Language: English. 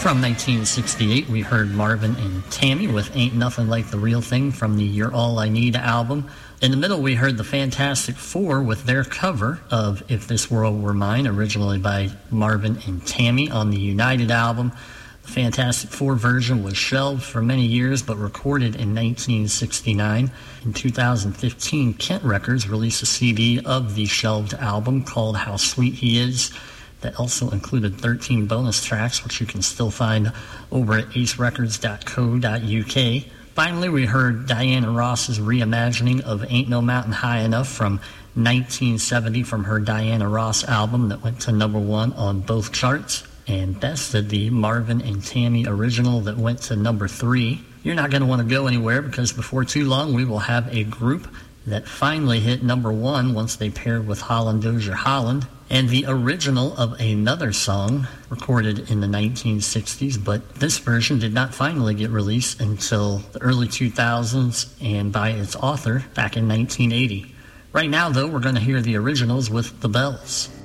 From 1968, we heard Marvin and Tammy with Ain't Nothing Like the Real Thing from the You're All I Need album. In the middle, we heard the Fantastic Four with their cover of If This World Were Mine, originally by Marvin and Tammy on the United album. The Fantastic Four version was shelved for many years, but recorded in 1969. In 2015, Kent Records released a CD of the shelved album called How Sweet He Is. That also included 13 bonus tracks, which you can still find over at acerecords.co.uk. Finally, we heard Diana Ross's reimagining of Ain't No Mountain High Enough from 1970 from her Diana Ross album that went to number 1 on both charts, and bested the Marvin and Tammy original that went to number 3. You're not going to want to go anywhere, because before too long we will have a group that finally hit number 1 once they paired with Holland Dozier Holland, and the original of another song recorded in the 1960s, but this version did not finally get released until the early 2000s and by its author back in 1980. Right now, though, we're going to hear the originals with The Bells.